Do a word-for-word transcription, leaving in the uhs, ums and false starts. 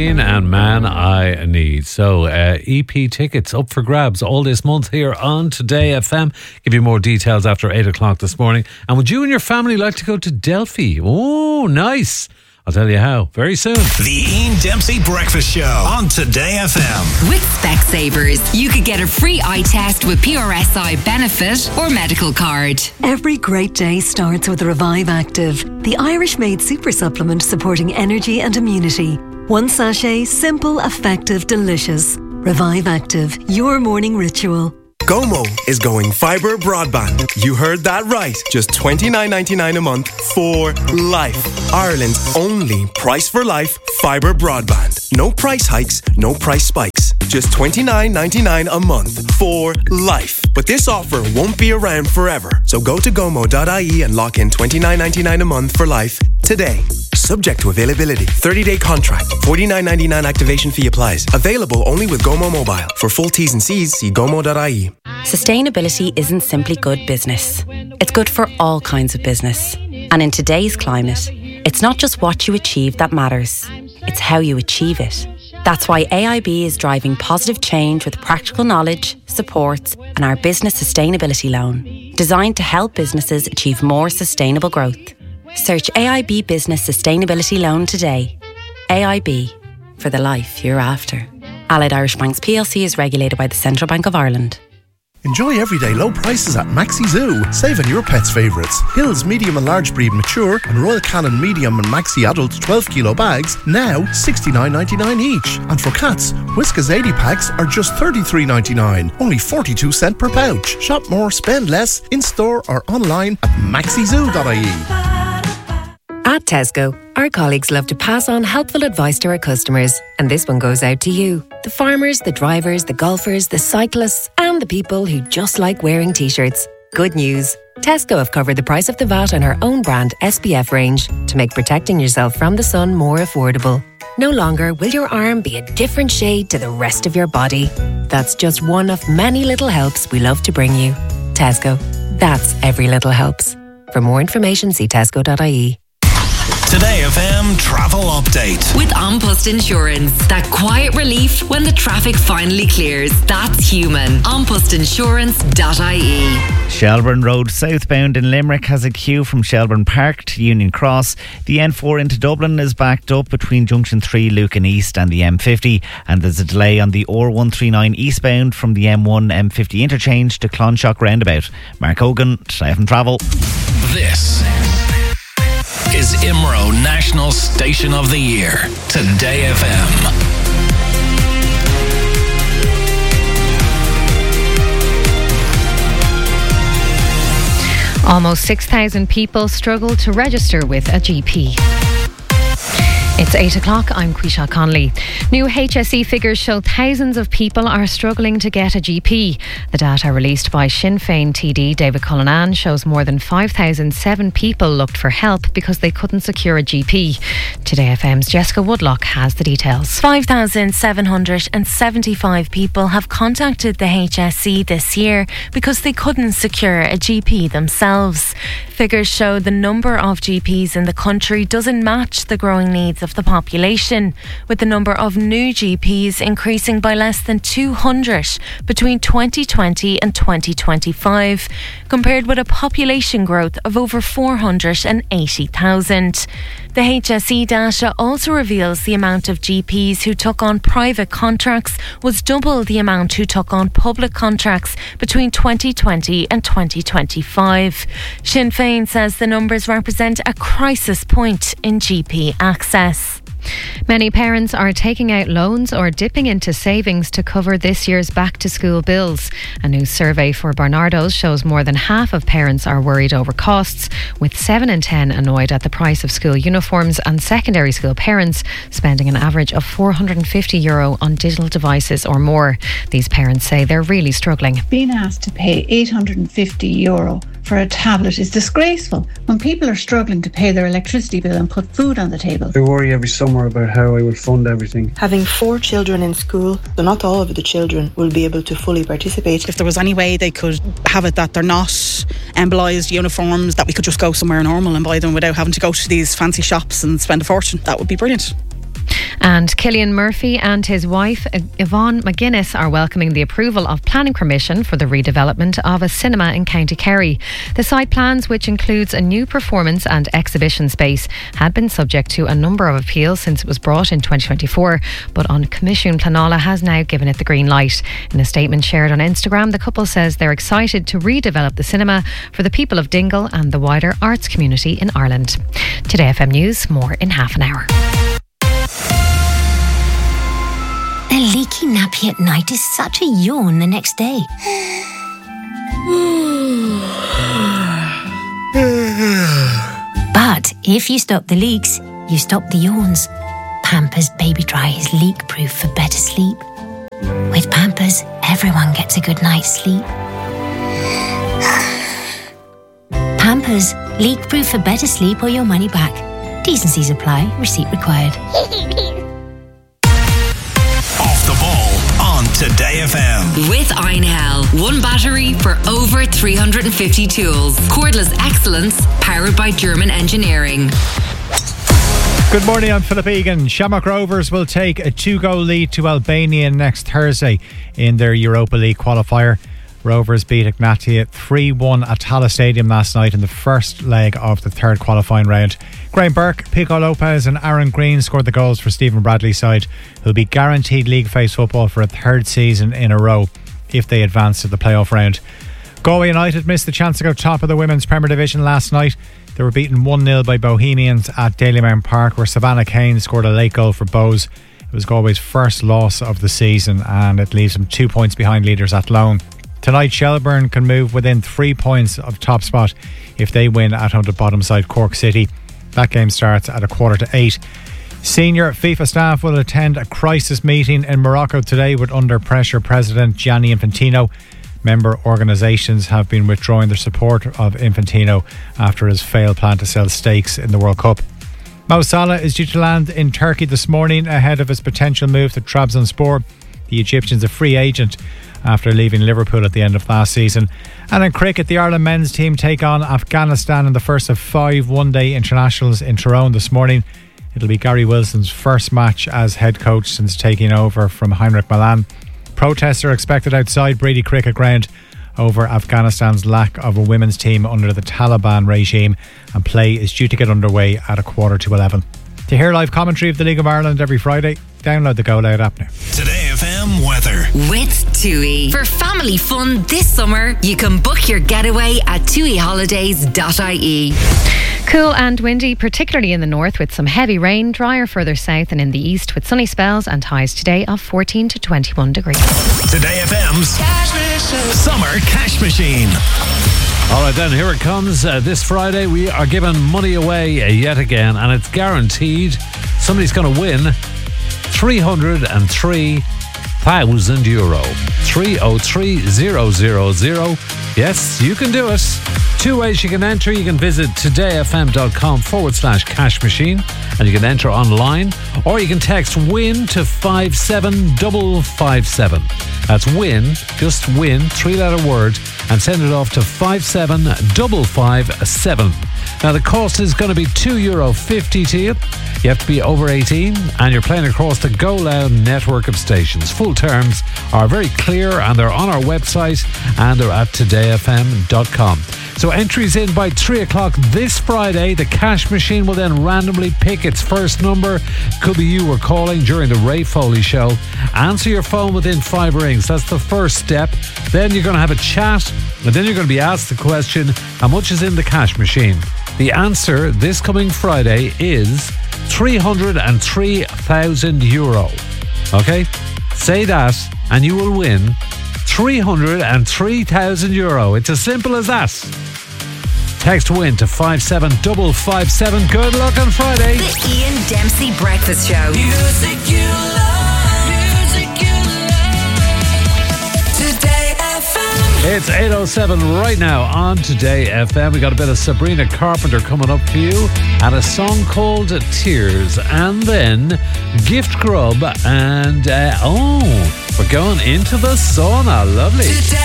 And Man I Need. So uh, E P tickets up for grabs all this month here on Today F M. Give you more details after eight o'clock this morning. And would you and your family like to go to Delphi? Oh, nice. I'll tell you how very soon. The Ian Dempsey Breakfast Show on Today F M. With Specsavers, you could get a free eye test with P R S I benefit or medical card. Every great day starts with Revive Active, the Irish-made super supplement supporting energy and immunity. One sachet, simple, effective, delicious. Revive Active, your morning ritual. Gomo is going fibre broadband. You heard that right. Just twenty-nine ninety-nine a month for life. Ireland's only price for life fibre broadband. No price hikes, no price spikes. Just twenty-nine ninety-nine a month for life. But this offer won't be around forever. So go to gomo dot I E and lock in twenty-nine ninety-nine a month for life today. Subject to availability. thirty-day contract. forty-nine ninety-nine activation fee applies. Available only with Gomo Mobile. For full T's and C's, see gomo dot I E. Sustainability isn't simply good business. It's good for all kinds of business. And in today's climate, it's not just what you achieve that matters. It's how you achieve it. That's why A I B is driving positive change with practical knowledge, supports, and our business sustainability loan, designed to help businesses achieve more sustainable growth. Search A I B Business Sustainability Loan today. A I B, for the life you're after. Allied Irish Banks P L C is regulated by the Central Bank of Ireland. Enjoy everyday low prices at Maxi Zoo. Save on your pet's favourites. Hills medium and large breed mature and Royal Canin medium and Maxi adult twelve kilo bags now sixty-nine ninety-nine each. And for cats, Whiskas eighty packs are just thirty-three ninety-nine, only forty-two cents per pouch. Shop more, spend less, in store or online at maxi zoo dot I E. At Tesco, our colleagues love to pass on helpful advice to our customers, and this one goes out to you, the farmers, the drivers, the golfers, the cyclists, and the people who just like wearing t-shirts. Good news. Tesco have covered the price of the V A T on our own brand S P F range to make protecting yourself from the sun more affordable. No longer will your arm be a different shade to the rest of your body. That's just one of many little helps we love to bring you. Tesco. That's every little helps. For more information, see tesco dot I E. Today F M travel update. With An Post Insurance. That quiet relief when the traffic finally clears. That's human. an post insurance dot I E. Shelburne Road southbound in Limerick has a queue from Shelburne Park to Union Cross. The N four into Dublin is backed up between Junction three, Lucan East and the M fifty. And there's a delay on the O R one thirty-nine eastbound from the M one M fifty interchange to Clonshock roundabout. Mark Hogan, Today F M Travel. This is I M R O National Station of the Year. Today F M. Almost six thousand people struggle to register with a G P. It's eight o'clock, I'm Quisha Conley. New H S E figures show thousands of people are struggling to get a G P. The data released by Sinn Féin T D David Cullinan shows more than five thousand seven people looked for help because they couldn't secure a G P. Today F M's Jessica Woodlock has the details. five thousand seven hundred seventy-five people have contacted the H S E this year because they couldn't secure a G P themselves. Figures show the number of G Ps in the country doesn't match the growing needs of the population, with the number of new G Ps increasing by less than two hundred between twenty twenty and twenty twenty-five, compared with a population growth of over four hundred eighty thousand. The H S E data also reveals the amount of G Ps who took on private contracts was double the amount who took on public contracts between twenty twenty and twenty twenty-five. Sinn Féin says the numbers represent a crisis point in G P access. Many parents are taking out loans or dipping into savings to cover this year's back-to-school bills. A new survey for Barnardo's shows more than half of parents are worried over costs, with seven in ten annoyed at the price of school uniforms, and secondary school parents spending an average of four hundred fifty euro on digital devices or more. These parents say they're really struggling. Being asked to pay eight hundred fifty euro for a tablet is disgraceful when people are struggling to pay their electricity bill and put food on the table. I worry every summer about how I will fund everything. Having four children in school, so not all of the children will be able to fully participate. If there was any way they could have it that they're not embolised uniforms, that we could just go somewhere normal and buy them without having to go to these fancy shops and spend a fortune, that would be brilliant. And Cillian Murphy and his wife Yvonne McGuinness are welcoming the approval of planning permission for the redevelopment of a cinema in County Kerry. The site plans, which includes a new performance and exhibition space, had been subject to a number of appeals since it was brought in twenty twenty-four, but on Commission Pleanála has now given it the green light. In a statement shared on Instagram, the couple says they're excited to redevelop the cinema for the people of Dingle and the wider arts community in Ireland. Today F M News, more in half an hour. A leaky nappy at night is such a yawn the next day. But if you stop the leaks, you stop the yawns. Pampers Baby Dry is leak-proof for better sleep. With Pampers, everyone gets a good night's sleep. Pampers, leak-proof for better sleep or your money back. Decencies apply. Receipt required. Off the ball on Today F M. With Einhell, one battery for over three hundred fifty tools. Cordless excellence powered by German engineering. Good morning, I'm Philip Egan. Shamrock Rovers will take a two-goal lead to Albania next Thursday in their Europa League qualifier. Rovers beat Ignatia three one at Tala Stadium last night in the first leg of the third qualifying round. Graham Burke, Pico Lopez and Aaron Green scored the goals for Stephen Bradley's side, who'll be guaranteed league phase football for a third season in a row if they advance to the playoff round. Galway United missed the chance to go top of the Women's Premier Division last night. They were beaten one nil by Bohemians at Dalymount Park, where Savannah Kane scored a late goal for Bows. It was Galway's first loss of the season, and it leaves them two points behind leaders Athlone. Tonight, Shelburne can move within three points of top spot if they win at home to bottom side Cork City. That game starts at a quarter to eight. Senior FIFA staff will attend a crisis meeting in Morocco today with under pressure President Gianni Infantino. Member organisations have been withdrawing their support of Infantino after his failed plan to sell stakes in the World Cup. Mo Salah is due to land in Turkey this morning ahead of his potential move to Trabzonspor. The Egyptian's a free agent after leaving Liverpool at the end of last season. And in cricket, the Ireland men's team take on Afghanistan in the first of five one-day internationals in Tyrone this morning. It'll be Gary Wilson's first match as head coach since taking over from Heinrich Milan. Protests are expected outside Brady Cricket Ground over Afghanistan's lack of a women's team under the Taliban regime, and play is due to get underway at a quarter to eleven. To hear live commentary of the League of Ireland every Friday, download the Go Loud app now. Today F M weather. With TUI. For family fun this summer, you can book your getaway at tui holidays dot I E. Cool and windy, particularly in the north with some heavy rain, drier further south and in the east with sunny spells and highs today of fourteen to twenty-one degrees. Today F M's Summer Cash Machine. All right, then, here it comes. Uh, this Friday, we are giving money away uh, yet again, and it's guaranteed somebody's going to win three hundred three thousand euro. three oh three thousand. Yes, you can do it. Two ways you can enter. You can visit todayfm.com forward slash cash machine and you can enter online, or you can text WIN to five seven five five seven. That's WIN, just WIN, three letter word, and send it off to five seven five five seven. Now the cost is going to be two euro fifty to you. You have to be over eighteen and you're playing across the Go Loud network of stations. Full terms are very clear and they're on our website and they're at today f m dot com. So entries in by three o'clock this Friday. The cash machine will then randomly pick its first number. Could be you were calling during the Ray Foley show. Answer your phone within five rings. That's the first step. Then you're going to have a chat and then you're going to be asked the question, how much is in the cash machine? The answer this coming Friday is three hundred three thousand euro. Okay? Say that and you will win three hundred three thousand euro. It's as simple as that. Text WIN to five seven five five seven. Good luck on Friday. The Ian Dempsey Breakfast Show. Music you love, music you love. Today F M. It's eight oh seven right now on Today F M. We got a bit of Sabrina Carpenter coming up for you and a song called Tears, and then Gift Grub, and uh, oh, we're going into the sauna. Lovely.